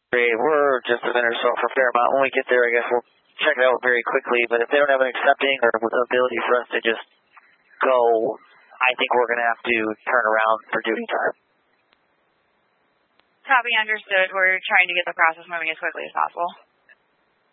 Great. We're just a minute or so from Fairmont. When we get there, I guess we'll check it out very quickly. But if they don't have an accepting or ability for us to just go, I think we're going to have to turn around for duty time. Copy, understood. We're trying to get the process moving as quickly as possible.